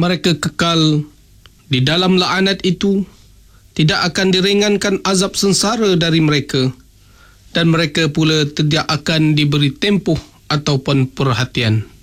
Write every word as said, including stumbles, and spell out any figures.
mereka kekal di dalam laknat itu, tidak akan diringankan azab sengsara dari mereka, dan mereka pula tidak akan diberi tempoh ataupun perhatian.